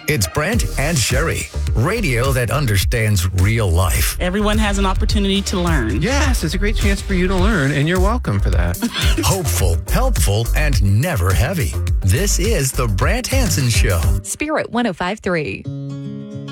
It's Brent and Sherry, radio that understands real life. Everyone has an opportunity to learn. Yes, it's a great chance for you to learn, and you're welcome for that. Hopeful, helpful, and never heavy. This is the Brent Hansen Show. Spirit 105.3.